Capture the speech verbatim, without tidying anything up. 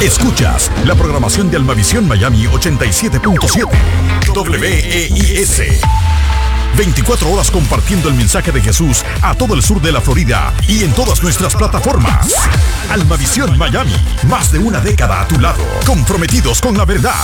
Escuchas la programación de Almavisión Miami ochenta y siete punto siete W E I S. veinticuatro horas compartiendo el mensaje de Jesús a todo el sur de la Florida y en todas nuestras plataformas. Almavisión Miami, más de una década a tu lado, comprometidos con la verdad